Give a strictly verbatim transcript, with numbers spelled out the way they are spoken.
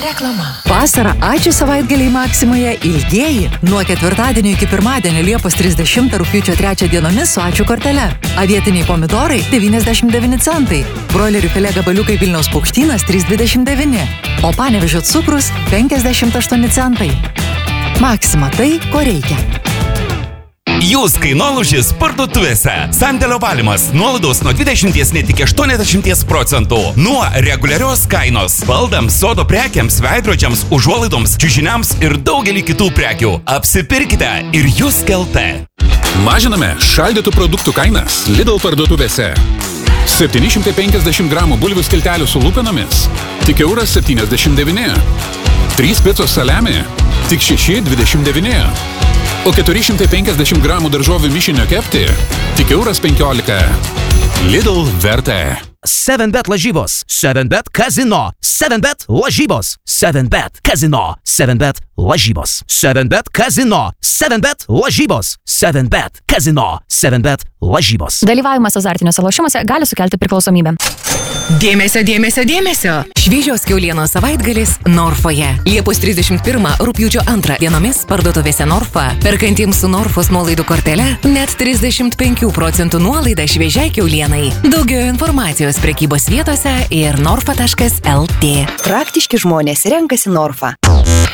Reklama. Vasarą ačiū savaitgaliai Maksimoje ilgieji. Nuo ketvirtadienio iki pirmadienio Liepos trisdešimtą rugpjūčio trečią dienomis su ačiū kortele. Avietiniai pomidorai devyniasdešimt devyni centai. Broilerių filė gabaliukai Vilniaus Paukštynas trys dvidešimt devyni. O Panevėžio cukrus penkiasdešimt aštuoni centai. Maksima tai, ko reikia. Jūs kainolūžis parduotuvėse. Sandėlio valymas. Nuolaidos nuo dvidešimt net iki aštuoniasdešimt procentų. Nuo reguliarios kainos. Baldams, sodo prekiams, veidrodžiams, užuolaidoms, čiužiniams ir daugelį kitų prekių. Apsipirkite ir jūs kelte. Mažiname šaldytų produktų kainas Lidl parduotuvėse. septyni šimtai penkiasdešimt gramų bulvių skiltelių su lūpinomis. Tik euras septyniasdešimt devyni. trys picos saliami. Tik šeši dvidešimt devyni. O keturi šimtai penkiasdešimt gramų daržovių mišinio kepti tik euras penkiolika. Lidl verta. seven bet lažybos, seven bet kazino, seven bet lažybos, seven bet kazino, seven bet lažybos, seven bet kazino, seven bet lažybos, seven bet kazino, seven bet lažybos. Dalyvavimas azartiniuose lošimuose gali sukelti priklausomybę. Dėmesio, dėmesio, dėmesio. Šviežios kiaulienos savaitgalis Norfoje. Liepos trisdešimt pirmą rugpjūčio antrą dienomis parduotuvėse Norfa. Perkantiems su Norfos nuolaidų kortele net trisdešimt penkių procentų nuolaida šviežiai kiaulienai. Daugiau informacijos prekybos vietose ir norfa taškas lt. Praktiški žmonės renkasi Norfa.